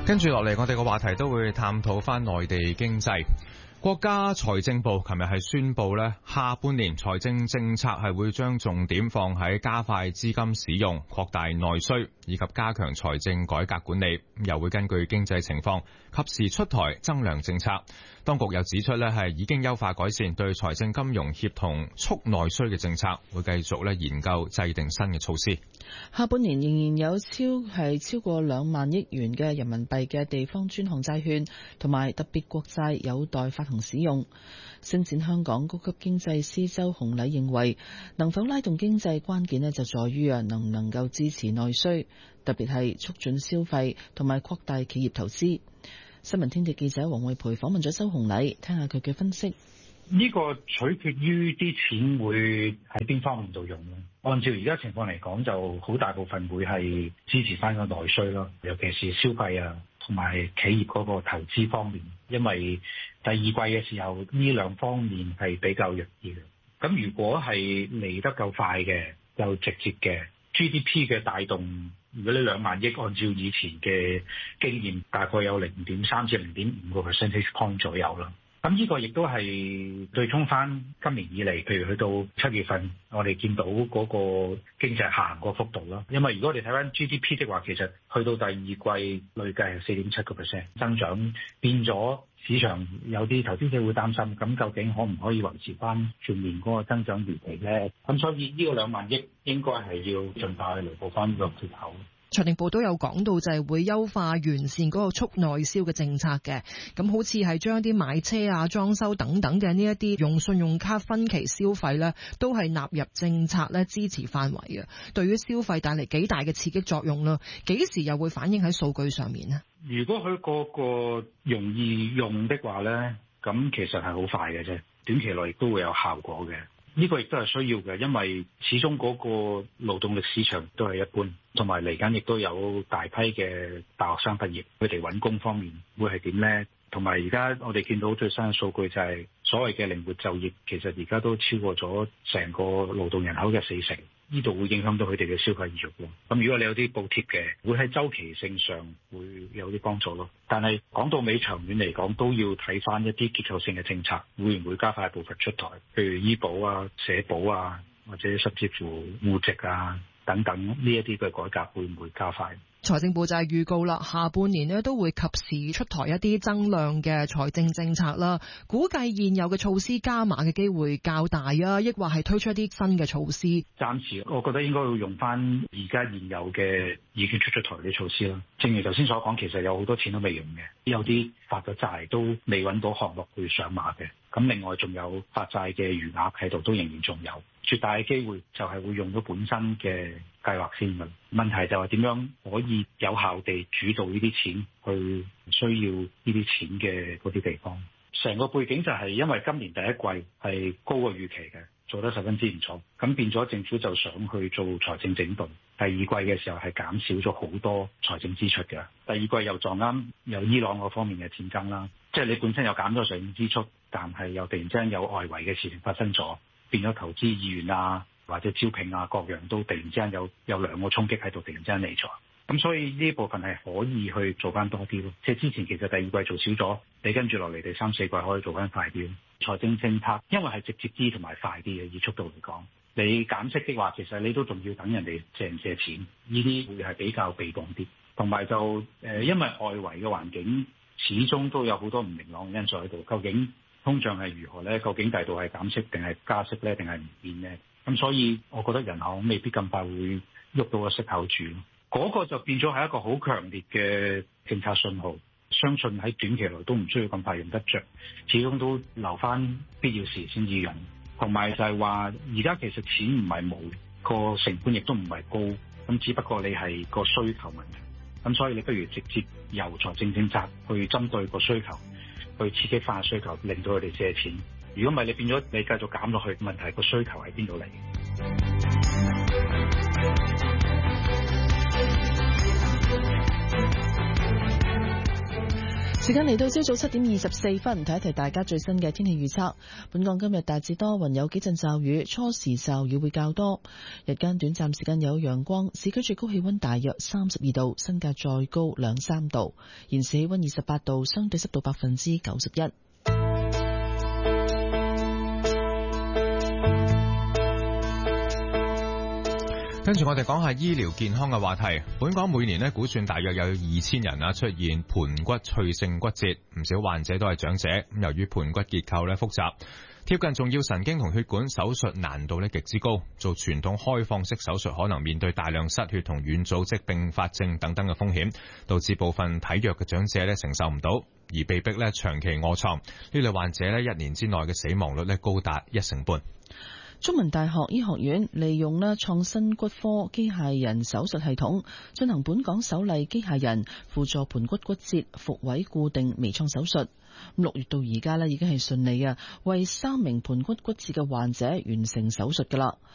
跟住落嚟，我哋個話題都會探討翻內地經濟。國家財政部琴日係宣布咧，下半年財政政策係會將重點放喺加快資金使用、擴大內需以及加強財政改革管理，又會根據經濟情況及時出台增量政策。當局又指出咧，係已經優化改善對財政金融協同促內需嘅政策，會繼續咧研究制定新嘅措施。 下半年仍然有超過2萬億元嘅人民幣嘅地方專項債券同埋特別國債有待發行使用。星展香港高級經濟師周洪禮認為，能否拉動經濟關鍵就在於能唔能夠支持內需，特別係促進消費同埋擴大企業投資。新聞天地記者黃慧培訪問咗周洪禮，聽下佢嘅分析。 呢個取決於啲錢會喺邊方面度用咯。按照而家情況嚟講，就好大部分會係支持翻個內需咯，尤其是消費啊，同埋企業嗰個投資方面。因為第二季嘅時候，呢兩方面係比較弱啲嘅。咁如果係嚟得夠快嘅，又直接嘅 GDP 嘅帶動，如果呢2萬億按照以前嘅經驗，大概有0.3至0.5個 percentage point 左右啦。咁呢個亦都係對沖翻今年以嚟，譬如去到7月份，我哋見到嗰個經濟下行個幅度啦。因為如果我哋睇翻 GDP 的話，其實去到第二季累計係4.7% 增長，變咗市場有啲投資者會擔心，咁究竟可唔可以維持翻全年嗰個增長預期咧？咁所以呢個2萬億應該係要盡快去彌補翻呢個缺口。 財政部都有講到，就係會優化完善嗰個促內銷嘅政策嘅。咁好似係將啲買車啊、裝修等等嘅呢一啲用信用卡分期消費咧，都係納入政策咧支持範圍嘅。對於消費帶嚟幾大嘅刺激作用啦，幾時又會反映喺數據上面呢？ 如果佢個容易用的話咧，咁其實係好快嘅啫，短期內亦都會有效果嘅。呢個亦都係需要嘅，因為始終嗰個勞動力市場都係一般，同埋嚟緊亦都有大批嘅大學生畢業，佢哋揾工方面會係點呢？同埋而家我哋見到最新嘅數據就係所謂嘅靈活就業，其實而家都超過咗成個勞動人口嘅40%，呢度會影響到佢哋嘅消費意欲咯。咁如果你有啲補貼嘅，會喺週期性上會有啲幫助咯。但係講到尾長遠嚟講，都要睇翻一啲結構性嘅政策，會唔會加快步伐出台？譬如醫保啊、社保啊，或者甚至乎戶籍啊等等呢一啲嘅改革，會唔會加快？ 財政部就係預告啦，下半年呢都會及時出台一啲增量嘅財政政策啦。估計現有嘅措施加碼嘅機會較大啊，抑或係推出一啲新嘅措施？ 暫時我覺得應該要用翻而家現有嘅已經出台啲措施啦。正如頭先所講，其實有好多錢都未用嘅，有啲發咗債都未揾到項目去上馬嘅。咁另外仲有發債嘅餘額喺度，都仍然仲有。絕大嘅機會就係會用到本身嘅計劃先嘅。問題就係點樣可以有效地主導呢啲錢去需要呢啲錢嘅嗰啲地方。成個背景就係因為今年第一季係高過預期嘅，做得十分之唔錯，咁變咗政府就想去做財政整頓。第二季嘅時候係減少咗好多財政支出嘅。第二季又撞啱有伊朗嗰方面嘅戰爭啦，即係你本身又減咗財政支出，但係又突然之間有外圍嘅事情發生咗，變咗投資意願啊或者招聘啊各樣都突然之間有兩個衝擊喺度，突然之間嚟咗。咁所以呢部分係可以去做翻多啲咯。即係之前其實第二季做少咗，你跟住落嚟第3、4季可以做翻快啲。財政政策因為係直接啲同埋快啲嘅，以速度嚟講，你減息的話，其實你都仲要等人哋借唔借錢，呢啲會係比較被動啲。同埋就因為外圍嘅環境始終都有好多唔明朗嘅因素喺度，究竟通脹係如何咧？究竟第度係減息定係加息咧？定係唔變咧？咁所以我覺得人行未必咁快會喐到個息口住。嗰個就變咗係一個好強烈嘅政策信號，相信喺短期內都唔需要咁快用得着，始終都留翻必要時先至用。同埋就係話，而家其實錢唔係冇，個成本亦都唔係高，咁只不過你係個需求問題。咁所以你不如直接由財政政策去針對個需求，去刺激翻需求，令到佢哋借錢。如果唔係，你變咗你繼續減落去，問題個需求喺邊度嚟？ 時間嚟到朝早7:24，提一提大家最新嘅天氣預測。本港今日大致多雲，有幾陣驟雨，初時驟雨會較多，日間短暫時間有陽光，市區最高氣溫大約32度，新界再高2-3度。現時氣溫28度，相對濕度91%。 跟住我哋講下醫療健康嘅話題。本港每年估算大約有2000人出現盤骨脆性骨折，唔少患者都係長者。由於盤骨結構複雜，貼近重要神經同血管，手術難度極之高。做傳統開放式手術可能面對大量失血同軟組織併發症等等嘅風險，導致部分體弱嘅長者承受唔到，而被逼長期臥床。呢類患者1年之內嘅死亡率高達1.5%。 中文大學醫學院利用創新骨科機械人手術系統進行本港首例機械人輔助盤骨骨折復位固定微創手術。6月到而家已經係順利為3名盤骨骨折嘅患者完成手術㗎喇。